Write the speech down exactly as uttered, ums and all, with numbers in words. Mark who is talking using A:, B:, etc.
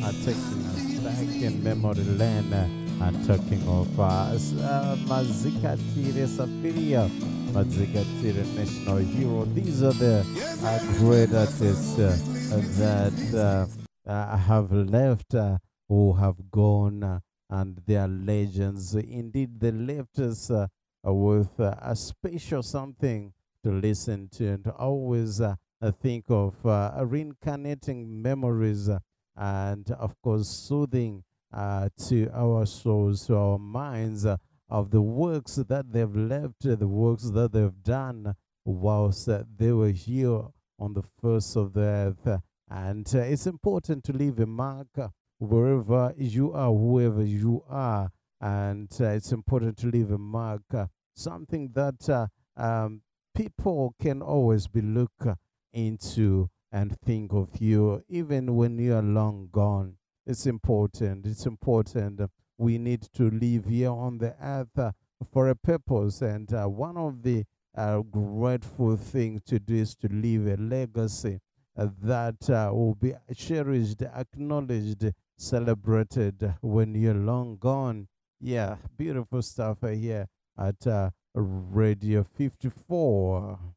A: uh, taking us back in memory lane uh, and talking of uh, s- uh, Mazikatire Safiria, Mazikatire National Hero. These are the uh, great artists uh, uh, that uh, uh, have left, uh, who have gone, uh, and they are legends. Indeed, they left us uh, uh, with uh, a special something to listen to and to always uh, uh, think of uh, reincarnating memories uh, and, of course, soothing uh, to our souls, to our minds, uh, of the works that they've left, uh, the works that they've done whilst uh, they were here on the face of the earth. Uh, And uh, it's important to leave a mark uh, wherever you are, whoever you are. And uh, it's important to leave a mark, uh, something that uh, um, people can always be look uh, into and think of you, even when you are long gone. It's important. It's important. uh, We need to live here on the earth uh, for a purpose. And uh, one of the uh, grateful things to do is to leave a legacy uh, that uh, will be cherished, acknowledged, celebrated when you're long gone. Yeah, beautiful stuff uh, here at uh, Radio fifty-four.